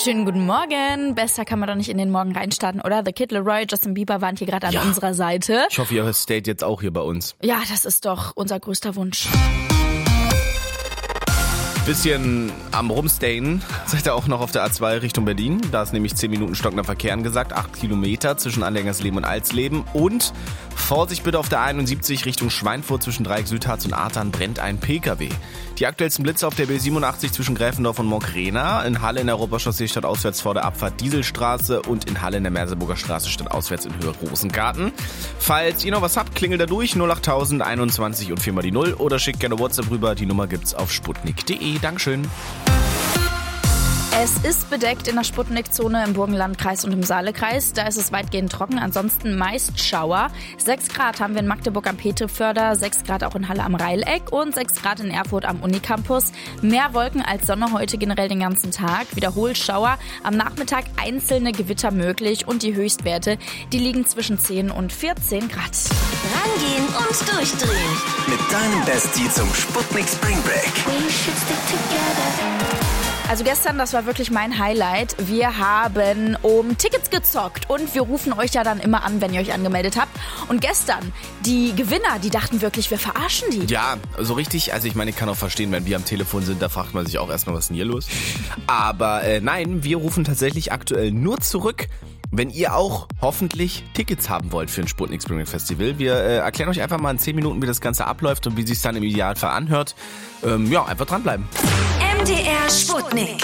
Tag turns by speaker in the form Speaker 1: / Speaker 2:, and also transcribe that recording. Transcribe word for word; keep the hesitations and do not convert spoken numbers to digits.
Speaker 1: Schönen guten Morgen. Besser kann man doch nicht in den Morgen reinstarten, oder? The Kid Laroi, Justin Bieber waren hier gerade an
Speaker 2: ja.
Speaker 1: unserer Seite.
Speaker 2: Ich hoffe, ihr steht jetzt auch hier bei uns.
Speaker 1: Ja, das ist doch unser größter Wunsch.
Speaker 2: Bisschen am Rumstayen seid ihr auch noch auf der A zwei Richtung Berlin. Da ist nämlich zehn Minuten stockender Verkehr angesagt, acht Kilometer zwischen Anlängersleben und Alsleben. Und Vorsicht bitte auf der einundsiebzig Richtung Schweinfurt zwischen Dreieck Südharz und Artern brennt ein Pkw. Die aktuellsten Blitze auf der B siebenundachtzig zwischen Gräfendorf und Monkrena, in Halle in der Europachaussee statt auswärts vor der Abfahrt Dieselstraße und in Halle in der Merseburger Straße statt auswärts in Höhe Rosengarten. Falls ihr noch was habt, klingelt da durch null achttausend einundzwanzig und viermal die null oder schickt gerne WhatsApp rüber. Die Nummer gibt's auf sputnik punkt de. Dankeschön.
Speaker 1: Es ist bedeckt in der Sputnik-Zone im Burgenlandkreis und im Saalekreis. Da ist es weitgehend trocken, ansonsten meist Schauer. sechs Grad haben wir in Magdeburg am Petriförder, sechs Grad auch in Halle am Reileck und sechs Grad in Erfurt am Unicampus. Mehr Wolken als Sonne heute generell den ganzen Tag. Wiederholt Schauer, am Nachmittag einzelne Gewitter möglich und die Höchstwerte, die liegen zwischen zehn und vierzehn Grad.
Speaker 3: Rangehen und durchdrehen.
Speaker 4: Mit deinem Bestie zum Sputnik Spring Break.
Speaker 1: Also gestern, das war wirklich mein Highlight. Wir haben um Tickets gezockt und wir rufen euch ja dann immer an, wenn ihr euch angemeldet habt. Und gestern, die Gewinner, die dachten wirklich, wir verarschen die.
Speaker 2: Ja, so richtig. Also ich meine, ich kann auch verstehen, wenn wir am Telefon sind, da fragt man sich auch erstmal, was ist denn hier los? Aber äh, nein, wir rufen tatsächlich aktuell nur zurück, wenn ihr auch hoffentlich Tickets haben wollt für ein Sputnik Spring Break Festival. Wir äh, erklären euch einfach mal in zehn Minuten, wie das Ganze abläuft und wie es sich dann im Idealfall anhört. Ähm, ja, einfach dranbleiben.
Speaker 3: M D R Sputnik.